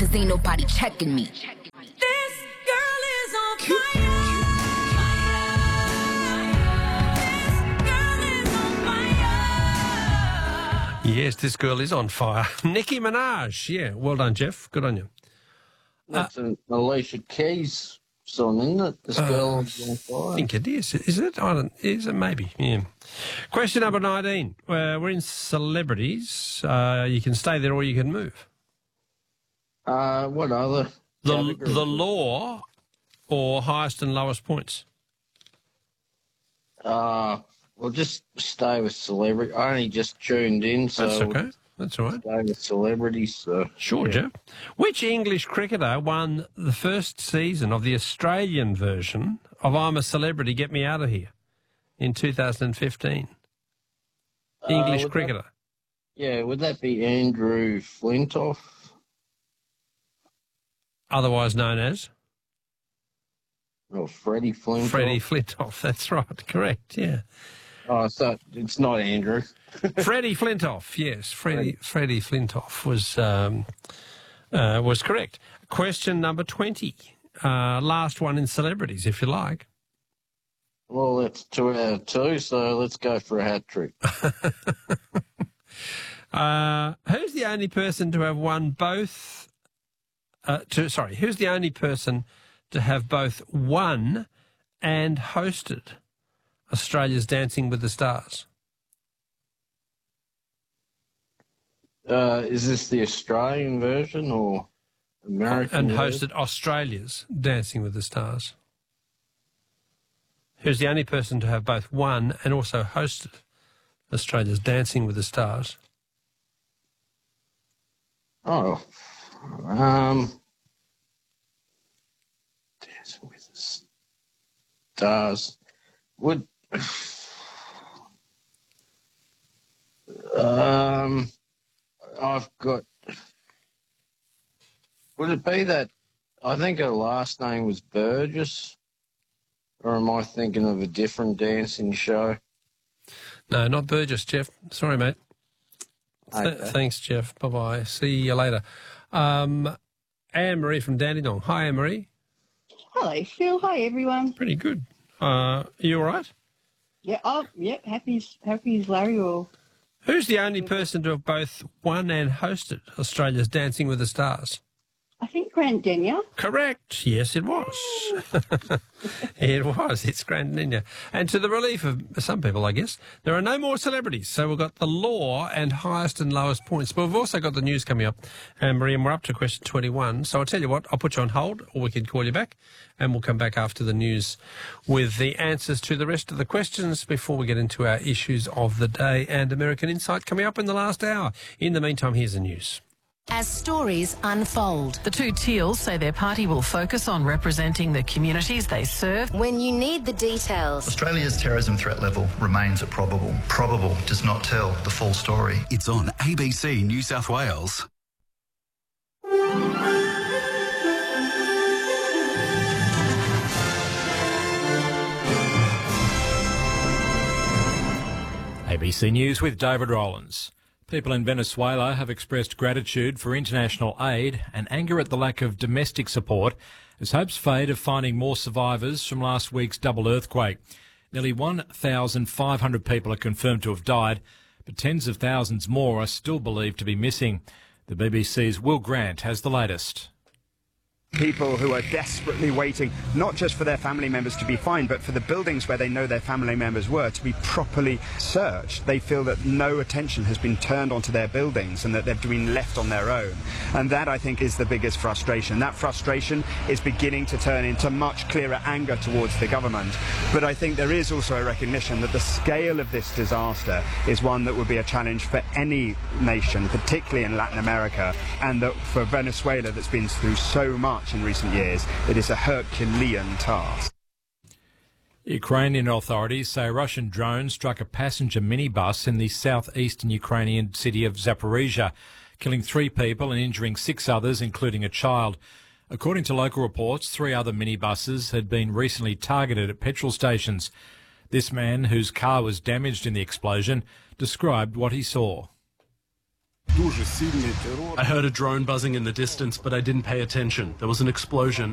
cause ain't nobody checking me. This girl is on fire. Yes, this girl is on fire. Nicki Minaj. Yeah, well done, Jeff. Good on you. That's an Alicia Keys song, isn't it? This girl is on fire. I think it is. Is it? Is it? Maybe. Yeah. Question number 19. We're in celebrities. You can stay there or you can move. What other? The categories? law or highest and lowest points? Well, just stay with celebrity. I only just tuned in, so That's okay. That's all right. stay with celebrities. So, Sure, yeah. Jeff. Which English cricketer won the first season of the Australian version of I'm a Celebrity, Get Me Out of Here in 2015? English would cricketer. Would that be Andrew Flintoff? Otherwise known as? Or Freddie Flintoff? Freddie Flintoff. That's right. Correct, yeah. Oh, so it's not Andrew. Freddie Flintoff, yes. Freddie Flintoff was correct. Question number 20. Last one in celebrities, if you like. Well, it's 2 out of 2, so let's go for a hat trick. Who's the only person to have won both? Who's the only person to have both won and hosted Australia's Dancing with the Stars? Is this the Australian version or American And version? hosted Australia's Dancing with the Stars. Who's the only person to have both won and also hosted Australia's Dancing with the Stars? Oh, Dancing with the Stars. Would I've got. Would it be that? I think her last name was Burgess, or am I thinking of a different dancing show? No, not Burgess, Jeff. Sorry, mate. Okay. Thanks, Jeff. Bye-bye. See you later. Anne-Marie from Dandenong. Hi, Anne-Marie. Hello, Phil. Hi, everyone. Pretty good. You all right? Yeah. Oh, yeah. Happy as Larry or. Who's the only person to have both won and hosted Australia's Dancing with the Stars? I think Grant Denyer. Correct. Yes, it was. It was. It's Grand Ninja. And to the relief of some people, I guess, there are no more celebrities. So we've got the law and highest and lowest points. But we've also got the news coming up. And Maria, we're up to question 21. So I'll tell you what, I'll put you on hold or we can call you back and we'll come back after the news with the answers to the rest of the questions before we get into our issues of the day and American Insight coming up in the last hour. In the meantime, here's the news. As stories unfold. The two Teals say their party will focus on representing the communities they serve. When you need the details. Australia's terrorism threat level remains at probable. Probable does not tell the full story. It's on ABC New South Wales. ABC News with David Rowlands. People in Venezuela have expressed gratitude for international aid and anger at the lack of domestic support as hopes fade of finding more survivors from last week's double earthquake. Nearly 1,500 people are confirmed to have died, but tens of thousands more are still believed to be missing. The BBC's Will Grant has the latest. People who are desperately waiting, not just for their family members to be found, but for the buildings where they know their family members were to be properly searched. They feel that no attention has been turned onto their buildings and that they've been left on their own. And that, I think, is the biggest frustration. That frustration is beginning to turn into much clearer anger towards the government. But I think there is also a recognition that the scale of this disaster is one that would be a challenge for any nation, particularly in Latin America, and that for Venezuela, that's been through so much in recent years, it is a Herculean task. Ukrainian authorities say Russian drones struck a passenger minibus in the southeastern Ukrainian city of Zaporizhia, killing 3 people and injuring 6 others, including a child. According to local reports, 3 other minibuses had been recently targeted at petrol stations. This man, whose car was damaged in the explosion, described what he saw. I heard a drone buzzing in the distance, but I didn't pay attention. There was an explosion